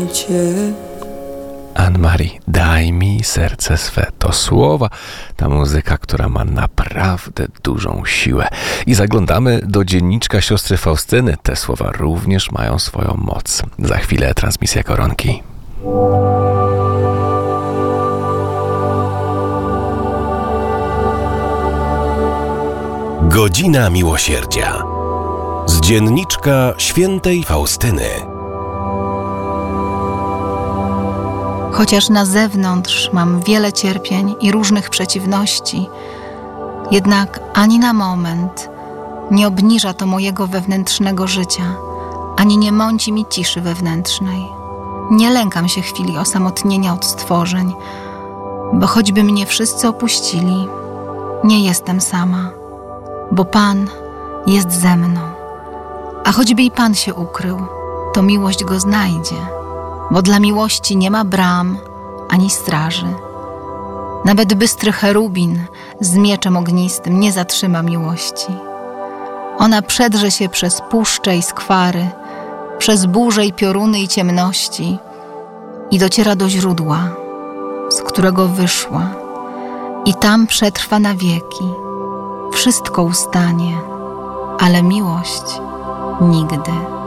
Anne-Marie, daj mi serce swe. To słowa, ta muzyka, która ma naprawdę dużą siłę. I zaglądamy do dzienniczka siostry Faustyny. Te słowa również mają swoją moc. Za chwilę transmisja koronki. Godzina Miłosierdzia. Z dzienniczka świętej Faustyny. Chociaż na zewnątrz mam wiele cierpień i różnych przeciwności, jednak ani na moment nie obniża to mojego wewnętrznego życia, ani nie mąci mi ciszy wewnętrznej. Nie lękam się chwili osamotnienia od stworzeń, bo choćby mnie wszyscy opuścili, nie jestem sama, bo Pan jest ze mną. A choćby i Pan się ukrył, to miłość go znajdzie, bo dla miłości nie ma bram ani straży. Nawet bystry cherubin z mieczem ognistym nie zatrzyma miłości. Ona przedrze się przez puszcze i skwary, przez burze i pioruny i ciemności i dociera do źródła, z którego wyszła, i tam przetrwa na wieki. Wszystko ustanie, ale miłość nigdy.